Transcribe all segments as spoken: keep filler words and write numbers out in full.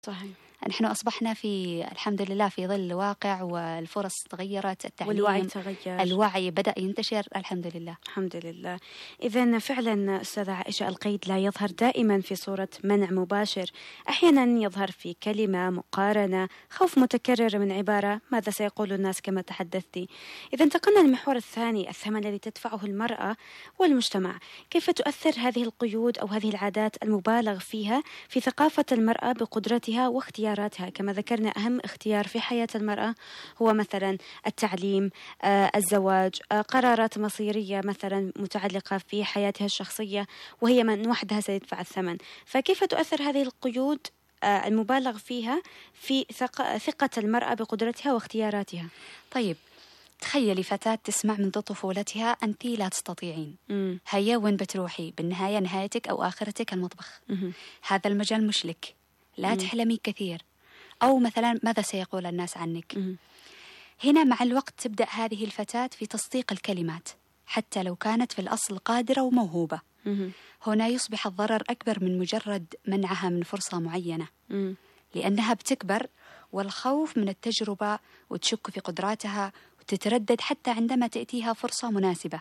صحيح. نحن أصبحنا في الحمد لله في ظل واقع والفرص تغيرت، التعليم والوعي تغير، الوعي بدأ ينتشر الحمد لله. الحمد لله. إذن فعلا أستاذة عائشة، القيد لا يظهر دائما في صورة منع مباشر، أحيانا يظهر في كلمة، مقارنة، خوف متكرر من عبارة، ماذا سيقول الناس كما تحدثتي. إذا انتقلنا للمحور الثاني، الثمن الذي تدفعه المرأة والمجتمع. كيف تؤثر هذه القيود أو هذه العادات المبالغ فيها في ثقافة المرأة بقدرتها واختياراتها؟ كما ذكرنا أهم اختيار في حياة المرأة هو مثلا التعليم، آه، الزواج، آه، قرارات مصيرية مثلا متعلقة في حياتها الشخصية، وهي من وحدها سيدفع الثمن. فكيف تؤثر هذه القيود آه، المبالغ فيها في ثق- ثقة المرأة بقدرتها واختياراتها؟ طيب تخيلي فتاة تسمع منذ طفولتها أنت لا تستطيعين، مم. هيا وين بتروحي؟ بالنهاية نهايتك أو آخرتك المطبخ. مم. هذا المجال مش لك، لا مم. تحلمي كثير. أو مثلا ماذا سيقول الناس عنك؟ مم. هنا مع الوقت تبدأ هذه الفتاة في تصديق الكلمات حتى لو كانت في الأصل قادرة وموهوبة. مم. هنا يصبح الضرر أكبر من مجرد منعها من فرصة معينة، مم. لأنها بتكبر والخوف من التجربة وتشك في قدراتها وتتردد حتى عندما تأتيها فرصة مناسبة.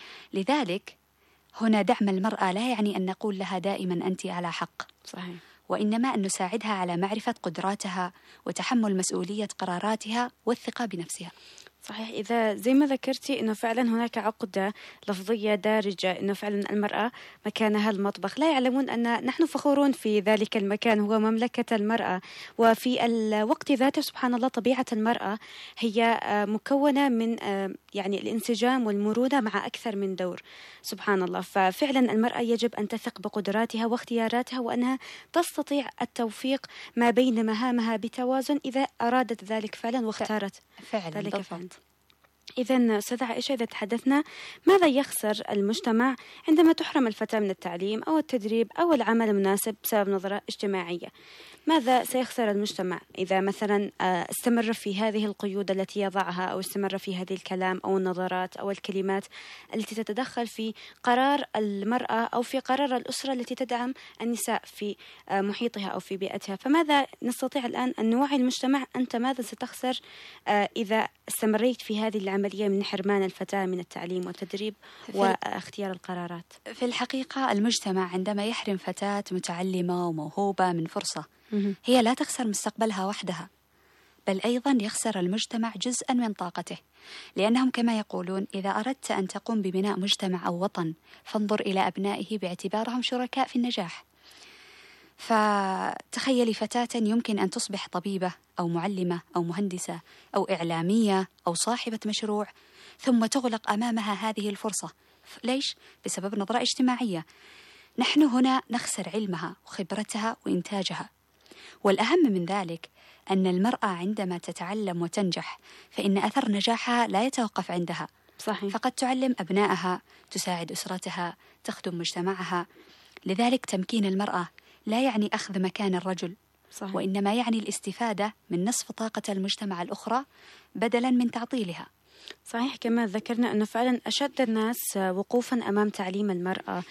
لذلك هنا دعم المرأة لا يعني أن نقول لها دائما أنت على حق، صحيح. وإنما أن نساعدها على معرفة قدراتها وتحمل مسؤولية قراراتها والثقة بنفسها. صحيح. إذا زي ما ذكرتي أنه فعلا هناك عقدة لفظية دارجة أنه فعلا المرأة مكانها المطبخ، لا يعلمون أن نحن فخورون في ذلك المكان، هو مملكة المرأة. وفي الوقت ذاته سبحان الله طبيعة المرأة هي مكونة من يعني الانسجام والمرونة مع أكثر من دور، سبحان الله. ففعلا المرأة يجب أن تثق بقدراتها واختياراتها، وأنها تستطيع التوفيق ما بين مهامها بتوازن إذا أرادت ذلك فعلا واختارت فعلا ذلك بالضبط. فعلا. إذن أستاذة عائشة، إذا تحدثنا ماذا يخسر المجتمع عندما تحرم الفتاة من التعليم أو التدريب أو العمل المناسب بسبب نظرة اجتماعية؟ ماذا سيخسر المجتمع إذا مثلا استمر في هذه القيود التي يضعها، أو استمر في هذه الكلام أو النظرات أو الكلمات التي تتدخل في قرار المرأة أو في قرار الأسرة التي تدعم النساء في محيطها أو في بيئتها؟ فماذا نستطيع الآن أن نوعي المجتمع؟ أنت ماذا ستخسر إذا استمريت في هذه العملية من حرمان الفتاة من التعليم والتدريب واختيار القرارات؟ في الحقيقة المجتمع عندما يحرم فتاة متعلمة وموهوبة من فرصة، هي لا تخسر مستقبلها وحدها، بل أيضا يخسر المجتمع جزءا من طاقته. لأنهم كما يقولون إذا أردت أن تقوم ببناء مجتمع أو وطن فانظر إلى أبنائه باعتبارهم شركاء في النجاح. فتخيلي فتاة يمكن أن تصبح طبيبة أو معلمة أو مهندسة أو إعلامية أو صاحبة مشروع، ثم تغلق أمامها هذه الفرصة. ليش؟ بسبب نظرة اجتماعية. نحن هنا نخسر علمها وخبرتها وإنتاجها. والأهم من ذلك أن المرأة عندما تتعلم وتنجح فإن أثر نجاحها لا يتوقف عندها. صحيح. فقد تعلم أبنائها، تساعد أسرتها، تخدم مجتمعها. لذلك تمكين المرأة لا يعني أخذ مكان الرجل، صحيح. وإنما يعني الاستفادة من نصف طاقة المجتمع الأخرى بدلا من تعطيلها. صحيح. كما ذكرنا أنه فعلا أشد الناس وقوفا أمام تعليم المرأة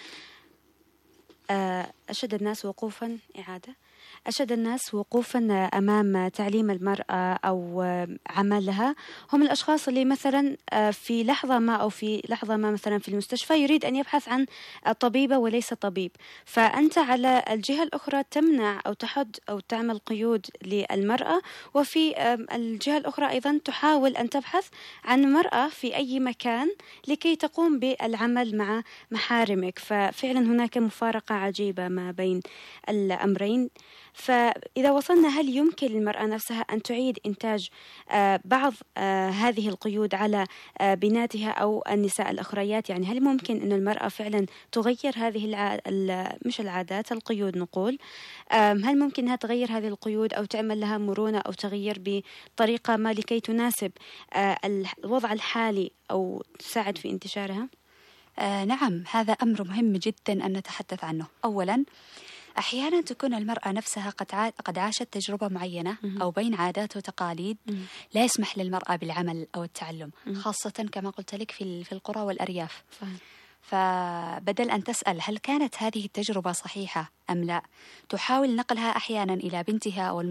أشد الناس وقوفا إعادة أشد الناس وقوفا أمام تعليم المرأة أو عملها هم الأشخاص اللي مثلا في لحظة ما أو في لحظة ما مثلا في المستشفى يريد أن يبحث عن طبيبة وليس طبيب، فأنت على الجهة الأخرى تمنع أو تحد أو تعمل قيود للمرأة، وفي الجهة الأخرى أيضا تحاول أن تبحث عن مرأة في أي مكان لكي تقوم بالعمل مع محارمك. ففعلا هناك مفارقة عجيبة ما بين الأمرين. فإذا وصلنا، هل يمكن للمرأة نفسها أن تعيد إنتاج بعض هذه القيود على بناتها أو النساء الأخريات؟ يعني هل ممكن أن المرأة فعلا تغير هذه الع... مش العادات، القيود نقول، هل ممكن أنها تغير هذه القيود أو تعمل لها مرونة أو تغيير بطريقة ما لكي تناسب الوضع الحالي أو تساعد في انتشارها؟ آه نعم، هذا أمر مهم جدا أن نتحدث عنه. أولا، أحيانا تكون المرأة نفسها قد قد عاشت تجربة معينة أو بين عادات وتقاليد لا يسمح للمرأة بالعمل أو التعلم، خاصة كما قلت لك في في القرى والأرياف. فبدل أن تسأل هل كانت هذه التجربة صحيحة أم لا، تحاول نقلها أحيانا إلى بنتها أو